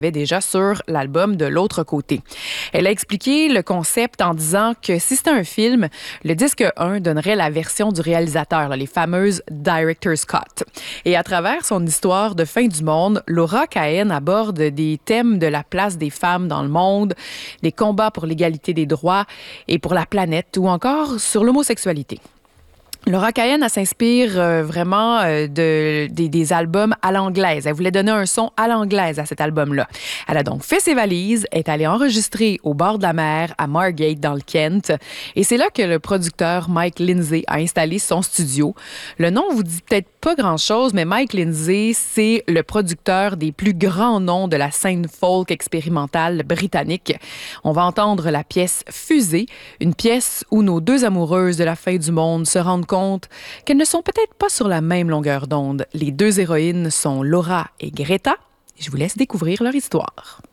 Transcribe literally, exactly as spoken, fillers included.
déjà sur l'album de l'autre côté. Elle a expliqué le concept en disant que si c'était un film, le disque un donnerait la version du réalisateur, là, les fameuses Director's Cut. Et à travers son histoire de fin du monde, Laura Cahen aborde des thèmes de la place des femmes dans le monde, des combats pour l'égalité des droits et pour la planète ou encore sur l'homosexualité. Laura Cahen, elle s'inspire euh, vraiment euh, de, des, des albums à l'anglaise. Elle voulait donner un son à l'anglaise à cet album-là. Elle a donc fait ses valises, est allée enregistrer au bord de la mer à Margate, dans le Kent. Et c'est là que le producteur Mike Lindsay a installé son studio. Le nom vous dit peut-être pas grand-chose, mais Mike Lindsay, c'est le producteur des plus grands noms de la scène folk expérimentale britannique. On va entendre la pièce Fusée, une pièce où nos deux amoureuses de la fin du monde se rendent compte qu'elles ne sont peut-être pas sur la même longueur d'onde. Les deux héroïnes sont Laura et Greta. Je vous laisse découvrir leur histoire.